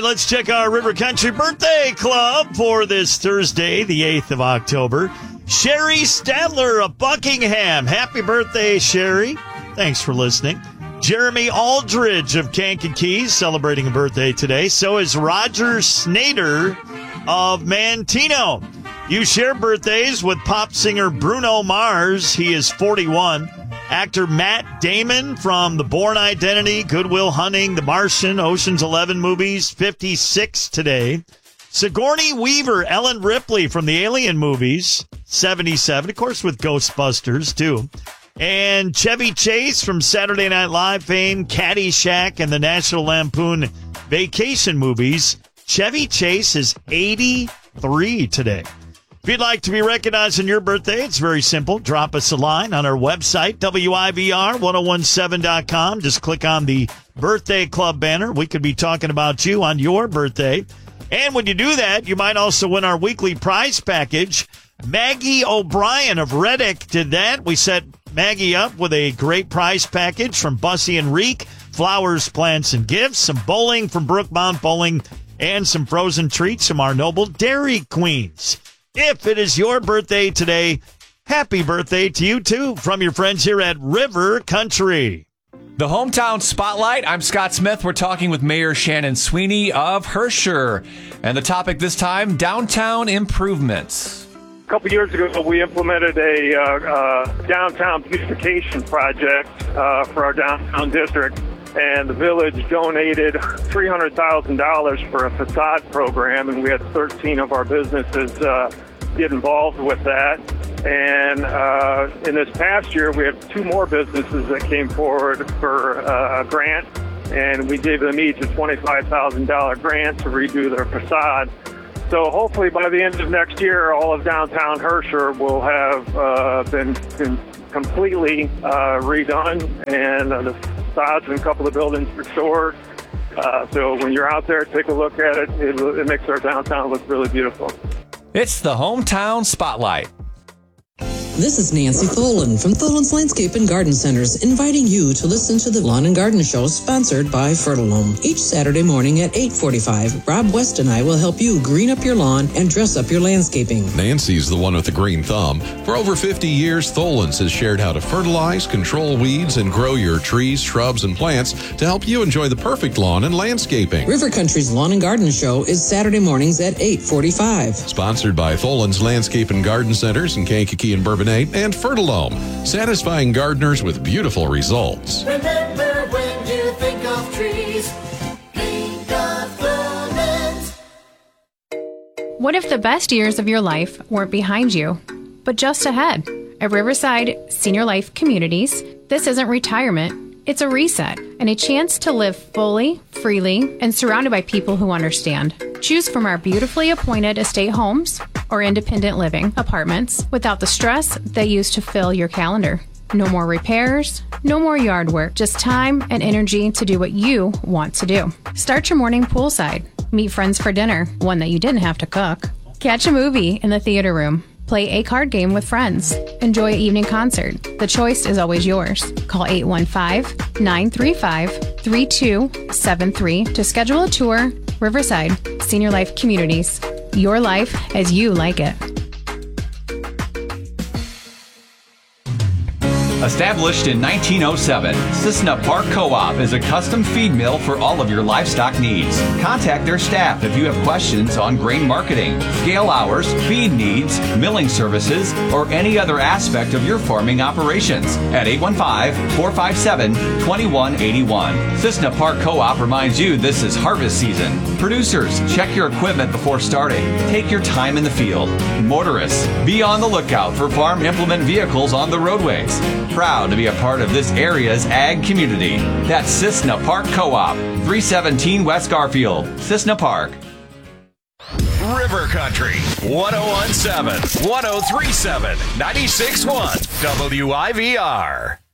let's check our River Country Birthday Club for this Thursday, the 8th of October. Sherry Stadler of Buckingham. Happy birthday, Sherry. Thanks for listening. Jeremy Aldridge of Kankakee celebrating a birthday today. So is Roger Snader of Mantino. You share birthdays with pop singer Bruno Mars. He is 41. Actor Matt Damon from The Bourne Identity, Good Will Hunting, The Martian, Ocean's 11 movies, 56 today. Sigourney Weaver, Ellen Ripley from the Alien movies, 77. Of course, with Ghostbusters, too. And Chevy Chase from Saturday Night Live fame, Caddyshack, and the National Lampoon Vacation movies. Chevy Chase is 83 today. If you'd like to be recognized on your birthday, it's very simple. Drop us a line on our website, WIVR1017.com. Just click on the Birthday Club banner. We could be talking about you on your birthday. And when you do that, you might also win our weekly prize package. Maggie O'Brien of Reddick did that. We set Maggie up with a great prize package from Bussy and Reek, flowers, plants, and gifts, some bowling from Brookmount Bowling, and some frozen treats from our noble Dairy Queens. If it is your birthday today, happy birthday to you, too, from your friends here at River Country. The Hometown Spotlight. I'm Scott Smith. We're talking with Mayor Shannon Sweeney of Herscher. And the topic this time, downtown improvements. A couple years ago, we implemented a downtown beautification project for our downtown district. And the village donated $300,000 for a facade program, and we had 13 of our businesses get involved with that. And in this past year, we have 2 more businesses that came forward for a grant, and we gave them each a $25,000 grant to redo their facade. So hopefully by the end of next year, all of downtown Herscher will have been completely redone, and the facades in a couple of buildings restored. So when you're out there, take a look at it. It makes our downtown look really beautiful. It's the Hometown Spotlight. This is Nancy Tholen from Tholen's Landscape and Garden Centers, inviting you to listen to the Lawn and Garden Show sponsored by Fertilome. Each Saturday morning at 8:45, Rob West and I will help you green up your lawn and dress up your landscaping. Nancy's the one with the green thumb. For over 50 years, Tholen's has shared how to fertilize, control weeds, and grow your trees, shrubs, and plants to help you enjoy the perfect lawn and landscaping. River Country's Lawn and Garden Show is Saturday mornings at 8:45. Sponsored by Tholen's Landscape and Garden Centers in Kankakee and Bourbonnais and Fertilome, satisfying gardeners with beautiful results. Remember, when you think of trees, think of Tholen's. What if the best years of your life weren't behind you, but just ahead? At Riverside Senior Life Communities, this isn't retirement. It's a reset and a chance to live fully, freely, and surrounded by people who understand. Choose from our beautifully appointed estate homes or independent living apartments without the stress that used to fill your calendar. No more repairs, no more yard work, just time and energy to do what you want to do. Start your morning poolside. Meet friends for dinner, one that you didn't have to cook. Catch a movie in the theater room. Play a card game with friends. Enjoy an evening concert. The choice is always yours. Call 815-935-3273 to schedule a tour. Riverside Senior Life Communities. Your life as you like it. Established in 1907, Cissna Park Co-op is a custom feed mill for all of your livestock needs. Contact their staff if you have questions on grain marketing, scale hours, feed needs, milling services, or any other aspect of your farming operations at 815-457-2181. Cissna Park Co-op reminds you this is harvest season. Producers, check your equipment before starting. Take your time in the field. Motorists, be on the lookout for farm implement vehicles on the roadways. Proud to be a part of this area's ag community. That's Cissna Park Co-op, 317 West Garfield, Cissna Park. River Country, 1017, 1037, 96.1, WIVR.